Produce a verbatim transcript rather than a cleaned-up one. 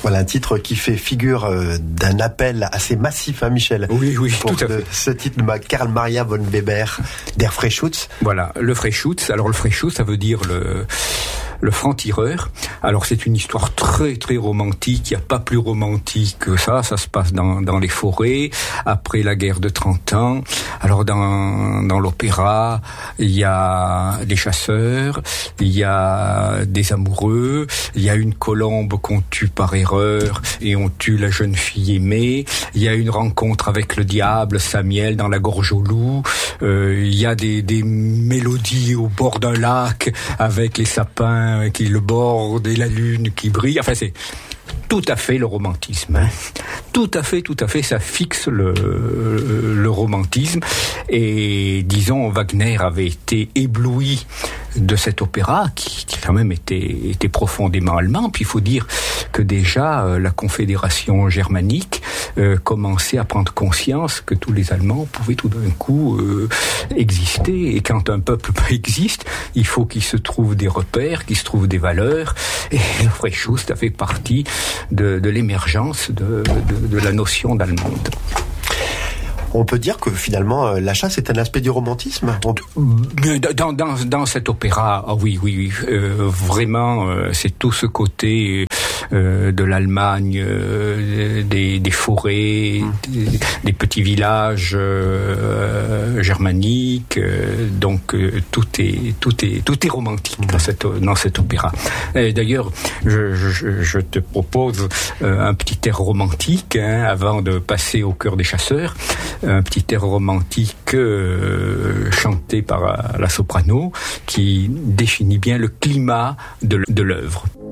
Voilà un titre qui fait figure euh, d'un appel assez massif, hein, Michel. Oui, oui, pour tout à le, fait. Ce titre de Karl Maria von Weber, Der Freischütz. Voilà, le Freischütz. Alors le Freischütz, ça veut dire le le franc-tireur. Alors c'est une histoire très très romantique. Il n'y a pas plus romantique que ça. Ça se passe dans dans les forêts après la guerre de trente ans. Alors dans dans l'opéra, il y a des chasseurs, il y a des amoureux, il y a une colombe qu'on tue par erreur et on tue la jeune fille aimée. Il y a une rencontre avec le diable, Samiel dans la gorge au loup. Euh, il y a des des mélodies au bord d'un lac avec les sapins qui le bordent et la lune qui brille. Enfin, c'est tout à fait le romantisme. Hein. Tout à fait, tout à fait, ça fixe le, le romantisme. Et disons, Wagner avait été ébloui de cet opéra qui, qui quand même était, était profondément allemand. Puis il faut dire que déjà euh, la Confédération germanique euh, commençait à prendre conscience que tous les Allemands pouvaient tout d'un coup euh, exister. Et quand un peuple existe, il faut qu'il se trouve des repères, qu'il se trouve des valeurs. Et le Freischütz a fait partie de, de l'émergence de, de, de la notion d'allemande. On peut dire que finalement la chasse est un aspect du romantisme. On... Dans, dans, dans cet opéra, ah oui, oui, oui, euh, vraiment, euh, c'est tout ce côté euh, de l'Allemagne, euh, des, des forêts, mmh. des, des petits villages euh, germaniques. Euh, donc euh, tout est tout est tout est romantique mmh. dans cette dans cet opéra. Et d'ailleurs, je, je, je te propose euh, un petit air romantique hein, avant de passer au cœur des chasseurs. Un petit air romantique euh, chanté par la soprano qui définit bien le climat de, de l'œuvre.